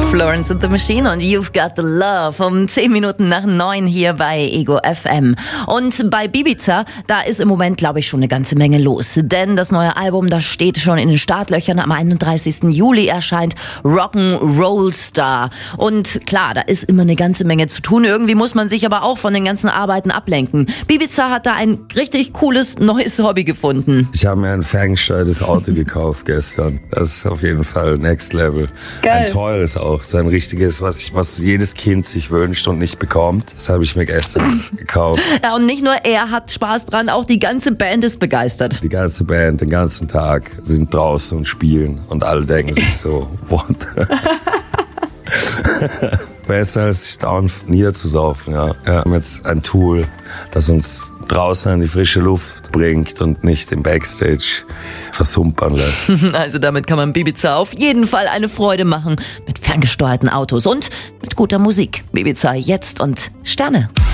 Florence and the Machine und You've Got the Love um 10 Minuten nach 9 hier bei Ego FM. Und bei Ibiza, da ist im Moment, glaube ich, schon eine ganze Menge los. Denn das neue Album, das steht schon in den Startlöchern. Am 31. Juli erscheint Rock'n'Roll Star. Und klar, da ist immer eine ganze Menge zu tun. Irgendwie muss man sich aber auch von den ganzen Arbeiten ablenken. Ibiza hat da ein richtig cooles neues Hobby gefunden. Ich habe mir ein ferngesteuertes Auto gekauft gestern. Das ist auf jeden Fall Next Level. Geil. Ein teures auch, so ein richtiges, was jedes Kind sich wünscht und nicht bekommt. Das habe ich mir gestern gekauft. Ja, und nicht nur er hat Spaß dran, auch die ganze Band ist begeistert. Die ganze Band, den ganzen Tag sind draußen und spielen und alle denken sich so, what? Besser als sich dauernd niederzusaufen, ja. Wir haben jetzt ein Tool, das uns draußen in die frische Luft bringt und nicht im Backstage versumpern lässt. Also damit kann man Ibiza auf jeden Fall eine Freude machen mit ferngesteuerten Autos und mit guter Musik. Ibiza jetzt und Sterne.